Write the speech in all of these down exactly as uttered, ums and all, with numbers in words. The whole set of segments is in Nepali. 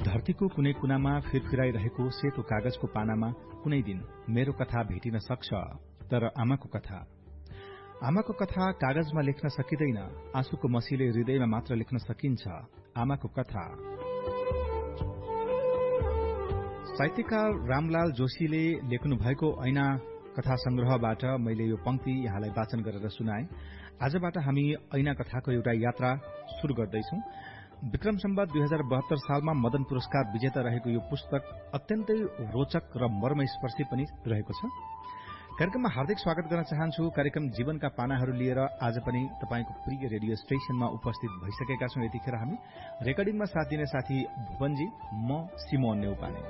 धरतीको कुनै कुनामा फिरफिराइरहेको सेतो कागजको पानामा कुनै दिन मेरो कथा भेटिन सक्छ। तर आमाको कथा आमाको कथा कागजमा लेख्न सकिँदैन, आँसुको मसीले हृदयमा मात्र लेख्न सकिन्छ। आमाको कथा। साहित्यकार रामलाल जोशीले लेख्नु भएको ऐना कथा संग्रहबाट मैले यो पंक्ति यहाँलाई वाचन गरेर सुनाए। आजबाट हामी ऐना कथाको एउटा यात्रा शुरू गर्दैछौं। विक्रम सम्वत दुई हजार बहत्तर सालमा मदन पुरस्कार विजेता रहेको यो पुस्तक अत्यन्तै रोचक र मर्मस्पर्शी पनि रहेको छ। कार्यक्रममा हार्दिक स्वागत गर्न चाहन्छु। कार्यक्रम जीवनका पानाहरू लिएर आज पनि तपाईको प्रिय रेडियो स्टेशनमा उपस्थित भइसकेका छौं। यतिखेर हामी रेकर्डिङमा साथ दिने साथी भुवनजी, म सिमोन नेउपाने।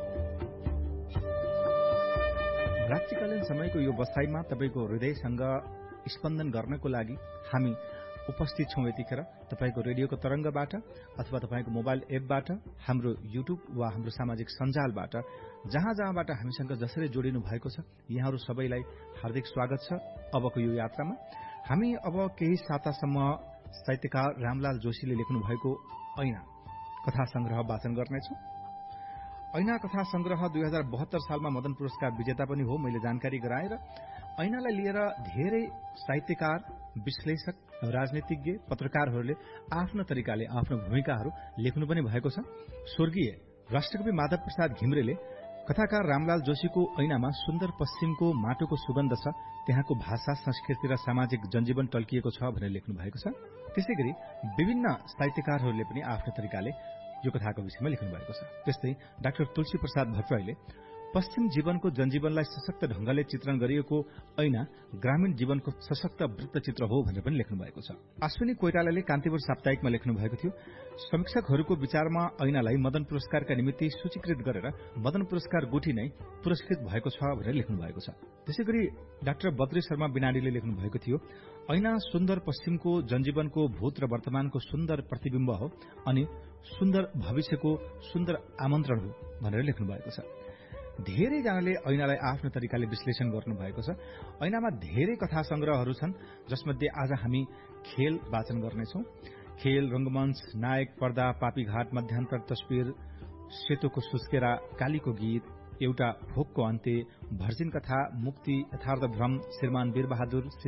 रात्रिकालीन समयको यो बसाईमा तपाईको हृदयसँग स्पन्दन गर्नको लागि हामी उपस्थित छौं। यतिखेर तपाईको रेडियोको तरंगबाट अथवा तपाईको मोबाइल एपबाट, हाम्रो युट्युब वा हाम्रो सामाजिक सञ्जालबाट, जहाँ जहाँबाट हामीसँग जसरी जोडिनु भएको छ, यहाँहरू सबैलाई हार्दिक स्वागत छ। अबको यो यात्रामा हामी अब केही सातासम्म साहित्यकार रामलाल जोशीले लेख्नु भएको ऐना कथा संग्रह वाचन गर्नेछौं। ऐना कथा संग्रह दुई हजार बहत्तर सालमा मदन पुरस्कार विजेता पनि हो, मैले जानकारी गराएर। ऐनालाई लिएर धेरै साहित्यकार, विश्लेषक, राजनीतिज्ञ, पत्रकारहरूले आफ्नो तरिकाले आफ्नो भूमिकाहरू लेख्नु पनि भएको छ। स्वर्गीय राष्ट्रकवि माधव प्रसाद घिम्रेले कथाकार रामलाल जोशीको ऐनामा सुन्दर पश्चिमको माटोको सुगन्ध छ, त्यहाँको भाषा, संस्कृति र सामाजिक जनजीवन टल्किएको छ भनेर लेख्नु भएको छ। त्यसैगरी विभिन्न साहित्यकारहरूले पनि आफ्नो तरिकाले यो कथाको विषयमा लेख्नु भएको छ। त्यस्तै डाक्टर तुलसी प्रसाद भट्टराईले पश्चिम जीवनको जनजीवनलाई सशक्त ढंगले चित्रण गरिएको ऐना ग्रामीण जीवनको सशक्त वृत्तचित्र हो भनेर पनि लेख्नु भएको छ। अश्विनी कोइरालाले कान्तिपुर साप्ताहिकमा लेख्नु भएको थियो, समीक्षकहरूको विचारमा ऐनालाई मदन पुरस्कारका निमित्त सूचीकृत गरेर मदन पुरस्कार गुठी नै पुरस्कृत भएको छ भनेर लेख्नु भएको छ। त्यसैगरी डाक्टर बद्री शर्मा बिनाडीले लेख्नु भएको थियो, ऐना सुन्दर पश्चिमको जनजीवनको भूत र वर्तमानको सुन्दर प्रतिबिम्ब हो अनि सुन्दर भविष्यको सुन्दर आमन्त्रण हो भनेर लेख्नु भएको छ। धेरैजनाले ऐनालाई आफ्नो तरिकाले विश्लेषण गर्नु भएको छ। ऐनामा धेरै कथा संग्रहहरू छन्, जसमध्ये आज हामी खेल वाचन गर्नेछौं। खेल, रंगमञ्च, नायक, पर्दा, पापीघाट, मध्यान्तर, तस्वीर, सेतोको सुस्केरा, कालीको गीत, एउटा भोकको अन्त्य, भर्जिन कथा, मुक्ति, यथार्थ भ्रम, श्रीमान वीरबहादुर,